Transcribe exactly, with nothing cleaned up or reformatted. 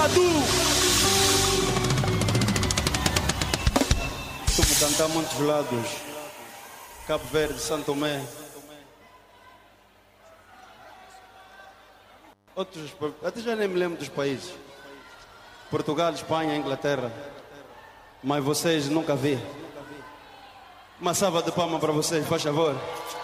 gelado. Costumo cantar muitos lados. Cabo Verde, Santo Tomé. Outros, até já nem me lembro dos países. Portugal, Espanha, Inglaterra. Mas vocês nunca vi. Uma salva de palmas para vocês, faz favor.